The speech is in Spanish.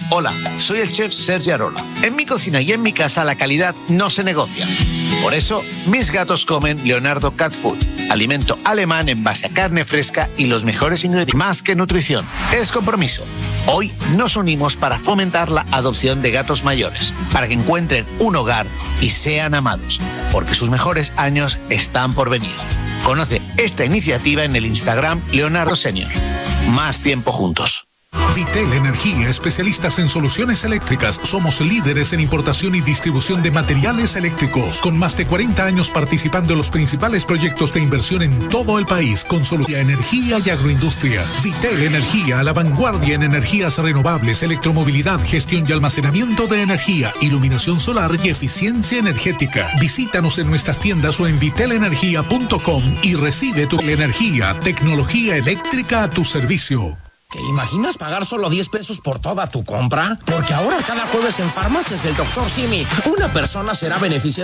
Hola, soy el chef Sergi Arola. En mi cocina y en mi casa la calidad no se negocia. Por eso, mis gatos comen Leonardo Cat Food, alimento alemán en base a carne fresca y los mejores ingredientes. Más que nutrición, es compromiso. Hoy nos unimos para fomentar la adopción de gatos mayores, para que encuentren un hogar y sean amados, porque sus mejores años están por venir. Conoce esta iniciativa en el Instagram Leonardo Senior. Más tiempo juntos. Vitel Energía, especialistas en soluciones eléctricas. Somos líderes en importación y distribución de materiales eléctricos, con más de 40 años participando en los principales proyectos de inversión en todo el país, con solución energía y agroindustria. Vitel Energía, a la vanguardia en energías renovables, electromovilidad, gestión y almacenamiento de energía, iluminación solar y eficiencia energética. Visítanos en nuestras tiendas o en vitelenergia.com y recibe tu energía, tecnología eléctrica a tu servicio. ¿Te imaginas pagar solo 10 pesos por toda tu compra? Porque ahora cada jueves en Farmacias del Dr. Simi, una persona será beneficiada